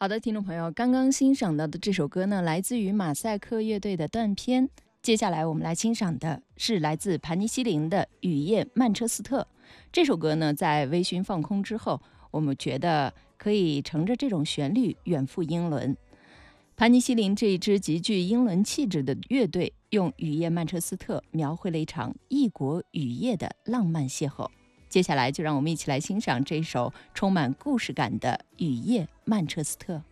好的，听众朋友，刚刚欣赏到的这首歌呢，来自于马赛克乐队的断片。接下来我们来欣赏的是来自盘尼西林的《雨夜曼彻斯特》。这首歌呢，在微醺放空之后，我们觉得可以乘着这种旋律远赴英伦。盘尼西林这一支极具英伦气质的乐队，用《雨夜曼彻斯特》描绘了一场异国雨夜的浪漫邂逅。接下来就让我们一起来欣赏这首充满故事感的《雨夜曼彻斯特》。